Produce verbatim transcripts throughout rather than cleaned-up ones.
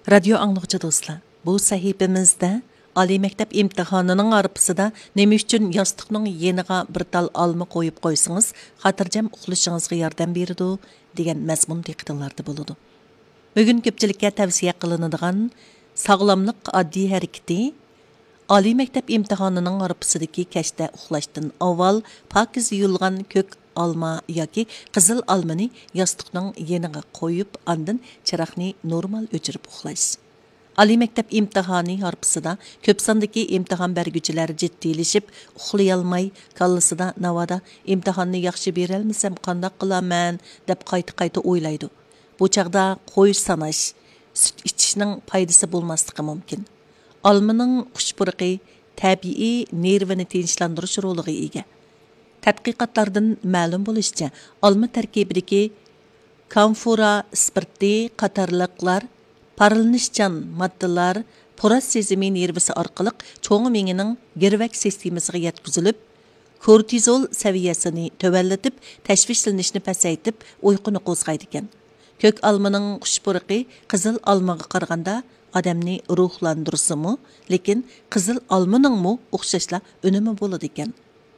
Radio anlıqçı dostlar, bu sahifimizdə Ali məktəb imtahanının arpısıda nemi üçün yastıqның yeniga bir tal alma qoyub qoysanız, xatircam uxlashingizga yordam beradi degan mazmun diqqətinizdə buludu. Bugün köpçülikə tavsiyə qılınadigan sağlamlıq addi hərəkəti Ali məktəb imtahanının arpısıdakı kəşdə uxlashdan avval pakiz yuyulğan kök alma yoki qizil almani yastıqның yeniga qoyub, andın çıraqni normal o'chirib uxlash. Ali məktəb imtihani harpısıda köp sandaki imtihan bərgüçülər ciddiləşib, uxlayalmay, kallasıda navada imtihanını yaxşı berəlmisəm, qandaq qilaman, deb qayta-qayta oylaydı. Bu çağda qoy sanaş, süt içishning faydası bulmaslığı mümkün. Almanın xushpurqi təbii nervini tinchlandirish roliga ega. Tədqiqatlardan ma'lum bo'lishicha, alma tarkibidagi kamfora, spirtli qatorliqlar parlanishchan moddalar poras sezimi nervisi orqali cho'ng miyaning girvak sistemasiga yetkazilib, kortizol saviyasini tövallatib, tashvishlanishni pasaytib, uyquni qo'zg'aydi ekan. Ko'k almaning xushpurqi qizil almaga qaraganda odamni ruhlandirsa-mu, lekin qizil almaningmi o'xshashla unumi bo'ladi ekan.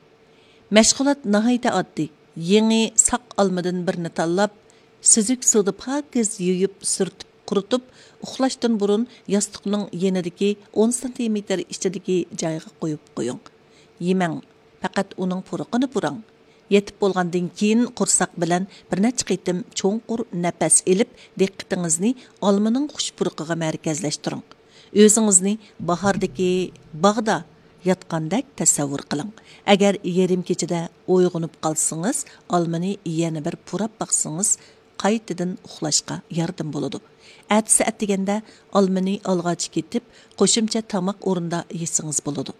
Mashg'ulot nihoyatda oddiy. Yangi saq almadan birini tanlab, suzuk suvda pakiz yuyib, surtib, quritib, uxlashdan burun yostiqning yenidagi o'n santimetr ichidagi joyga qo'yib qo'ying. Yemang, faqat uning puruqini purang. Yetib bo'lgandan keyin qursoq bilan bir necha qitim cho'nqur nafas elib, diqqatingizni almaning xushpuruqiga markazlashtiring. O'zingizni bahordagi bog'da yotgandek tasavvur qiling. Agar yarim kechada uyg'onib qolsangiz, almani yana bir purab baqsangiz, qaytadan uxlashga yordam bo'ladi. Әтісі әттегенде алманы алғач кетіп, qo'shimcha tamoq o'rinda yesingiz bo'ladi.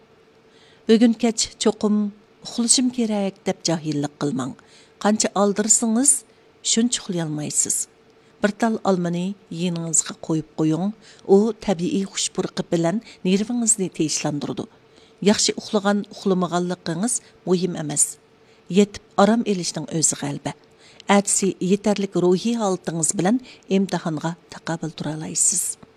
Bugun kech cho'qim uxlashim kerak deb jahillik qilmang. Qancha oldirsangiz, shuncha uxlayolmaysiz. Bir tal almani yeningizga qo'yib qo'ying. U tabiiy xushpurqi bilan nervingizni tinchlantiradi. Yaxshi uxlagan uxlamaganligingiz muhim emas. Yetib orom elishning o'zi g'alaba. Әтісі yetarlik ruhiy holatingiz bilan imtihonga taqobil tura olasiz.